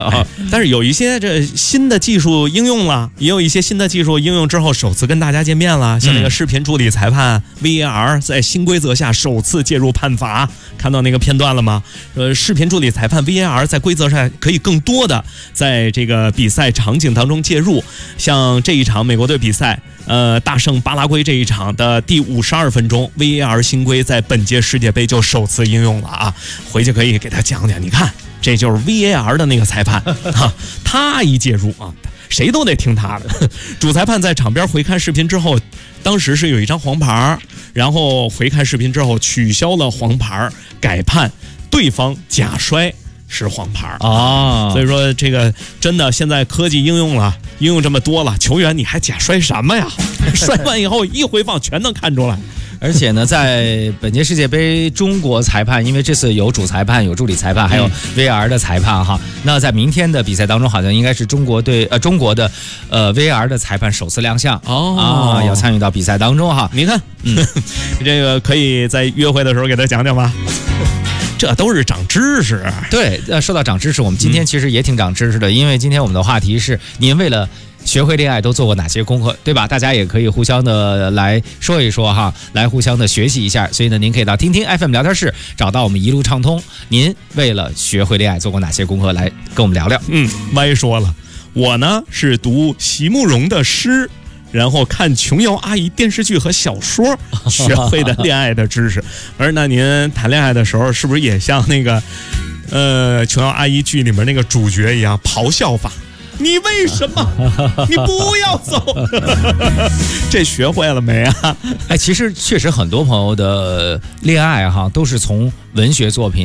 但是有一些这新的技术应用了，也有一些新的技术应用之后首次跟大家见面了，像那个视频助理裁判 VAR 在新规则下首次介入判罚，看到那个片段了吗？视频助理裁判 VAR 在规则上可以更多的在这个比赛场景当中介入，像这一场美国队比赛大胜巴拉圭这一场的第52分钟 VAR 新规在本届世界杯就首次应用了啊，回去可以给他讲讲，你看这就是 VAR 的那个裁判他一介入啊，谁都得听他的。主裁判在场边回看视频之后，当时是有一张黄牌，然后回看视频之后取消了黄牌，改判对方假摔是黄牌啊。所以说这个真的现在科技应用这么多了，球员你还假摔什么呀？摔完以后一回放全能看出来。 而且呢，在本届世界杯，中国裁判因为这次有主裁判、有助理裁判，还有 VAR 的裁判哈。那在明天的比赛当中，好像应该是中国的VAR 的裁判首次亮相要参与到比赛当中哈。 你看，这个可以在约会的时候给他讲讲吧。这都是长知识。 对，说到长知识，我们今天其实也挺长知识的，因为今天我们的话题是您为了学会恋爱都做过哪些功课，对吧？大家也可以互相的来说一说哈，来互相的学习一下。所以呢，您可以到听听 FM 聊天室找到我们一路畅通。您为了学会恋爱做过哪些功课，来跟我们聊聊。 歪说了，我呢是读席慕容的诗，然后看琼瑶阿姨电视剧和小说学会的恋爱的知识。而那您谈恋爱的时候，是不是也像那个琼瑶阿姨剧里面那个主角一样咆哮法？你为什么？你不要走！这学会了没啊？ 其实确实很多朋友的恋爱哈，都是从文学作品